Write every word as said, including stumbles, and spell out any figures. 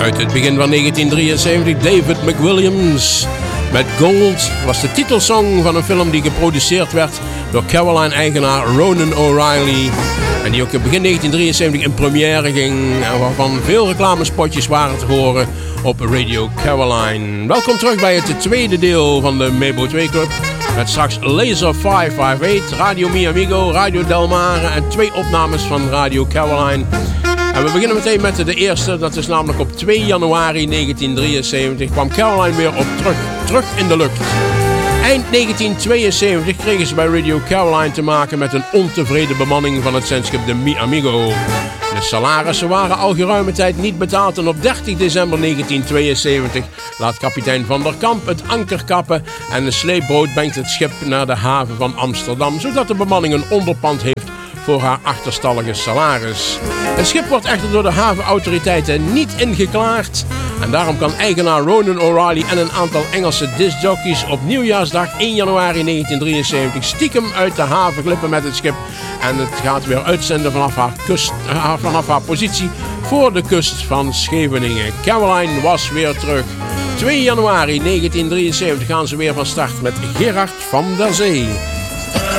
Uit het begin van negentien drieënzeventig, David McWilliams met Gold was de titelsong van een film die geproduceerd werd door Caroline-eigenaar Ronan O'Reilly. En die ook in begin negentien drieënzeventig in première ging. En waarvan veel reclamespotjes waren te horen op Radio Caroline. Welkom terug bij het tweede deel van de Mabo twee Club. Met straks Laser vijfhonderdachtenvijftig, Radio Mi Amigo, Radio Del Mare en twee opnames van Radio Caroline. En we beginnen meteen met de eerste. Dat is namelijk op twee januari negentien drieënzeventig kwam Caroline weer op terug, terug in de lucht. Eind negentien tweeënzeventig kregen ze bij Radio Caroline te maken met een ontevreden bemanning van het zendschip de Mi Amigo. De salarissen waren al geruime tijd niet betaald en op dertig december negentien tweeënzeventig laat kapitein Van der Kamp het anker kappen en de sleepboot brengt het schip naar de haven van Amsterdam, zodat de bemanning een onderpand heeft voor haar achterstallige salaris. Het schip wordt echter door de havenautoriteiten niet ingeklaard en daarom kan eigenaar Ronan O'Reilly en een aantal Engelse discjockeys op nieuwjaarsdag één januari negentien drieënzeventig stiekem uit de haven glippen met het schip en het gaat weer uitzenden vanaf haar, kust, vanaf haar positie voor de kust van Scheveningen. Caroline was weer terug. twee januari negentien drieënzeventig gaan ze weer van start met Gerard van der Zee.